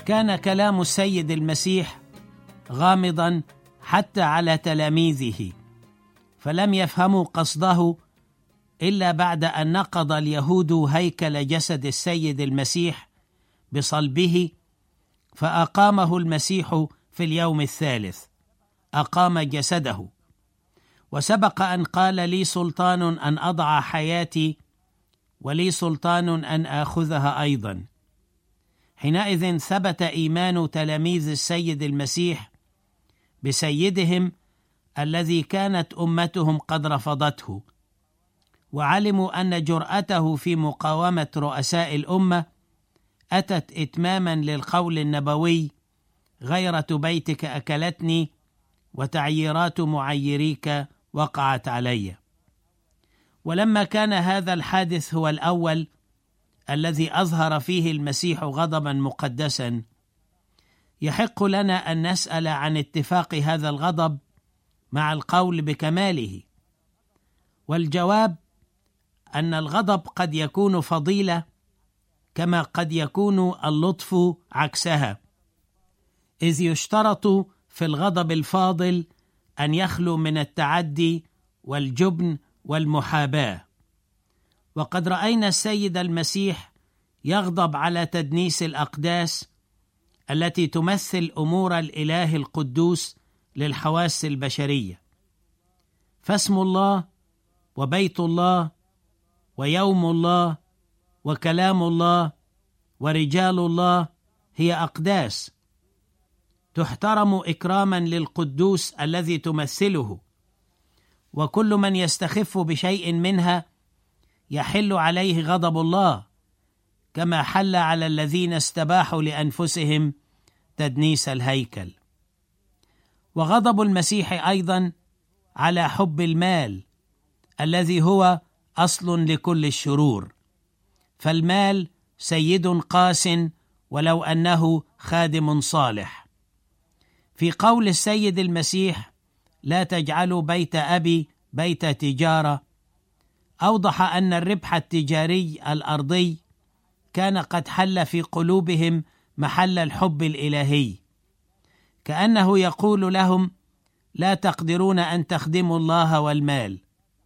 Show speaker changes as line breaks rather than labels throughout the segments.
فكان كلام السيد المسيح غامضا حتى على تلاميذه، فلم يفهموا قصده إلا بعد أن نقض اليهود هيكل جسد السيد المسيح بصلبه، فأقامه المسيح في اليوم الثالث، أقام جسده. وسبق أن قال: لي سلطان أن أضع حياتي ولي سلطان أن آخذها أيضا. حينئذ ثبت إيمان تلاميذ السيد المسيح بسيدهم الذي كانت أمتهم قد رفضته، وعلموا أن جرأته في مقاومة رؤساء الأمة أتت إتماما للقول النبوي: غيرة بيتك أكلتني وتعييرات معيريك وقعت علي. ولما كان هذا الحادث هو الأول الذي أظهر فيه المسيح غضبا مقدسا، يحق لنا أن نسأل عن اتفاق هذا الغضب مع القول بكماله. والجواب أن الغضب قد يكون فضيلة كما قد يكون اللطف عكسها، إذ يشترط في الغضب الفاضل أن يخلو من التعدي والجبن والمحاباة. وقد رأينا السيد المسيح يغضب على تدنيس الأقداس التي تمثل أمور الإله القدوس للحواس البشرية. فاسم الله وبيت الله ويوم الله وكلام الله ورجال الله هي أقداس تحترم إكراما للقدوس الذي تمثله، وكل من يستخف بشيء منها يحل عليه غضب الله، كما حل على الذين استباحوا لأنفسهم تدنيس الهيكل. وغضب المسيح أيضا على حب المال الذي هو أصل لكل الشرور، فالمال سيد قاس ولو أنه خادم صالح. في قول السيد المسيح: لا تجعلوا بيت أبي بيت تجارة، أوضح أن الربح التجاري الأرضي كان قد حل في قلوبهم محل الحب الإلهي، كأنه يقول لهم: لا تقدرون أن تخدموا الله والمال،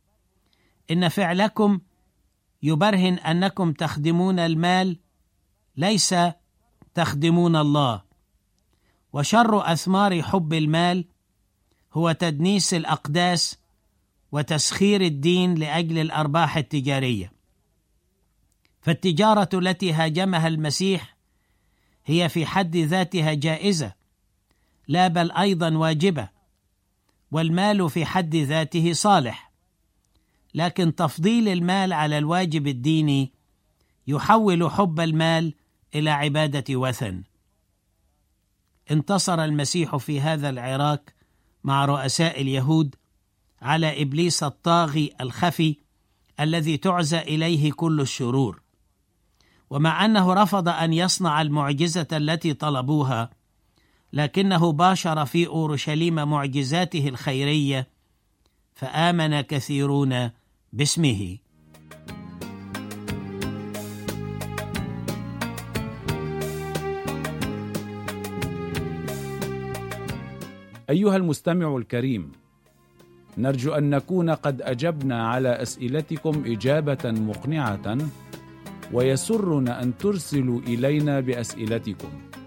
إن فعلكم يبرهن أنكم تخدمون المال ليس تخدمون الله. وشر أثمار حب المال هو تدنيس الأقداس وتسخير الدين لأجل الأرباح التجارية. فالتجارة التي هاجمها المسيح هي في حد ذاتها جائزة، لا بل أيضا واجبة، والمال في حد ذاته صالح، لكن تفضيل المال على الواجب الديني يحول حب المال إلى عبادة وثن. انتصر المسيح في هذا العراك مع رؤساء اليهود على إبليس الطاغي الخفي الذي تعزى إليه كل الشرور. ومع أنه رفض أن يصنع المعجزة التي طلبوها، لكنه باشر في أورشليم معجزاته الخيرية، فآمن كثيرون باسمه.
أيها المستمع الكريم، نرجو أن نكون قد أجبنا على أسئلتكم إجابة مقنعة، ويسرنا أن ترسلوا إلينا بأسئلتكم.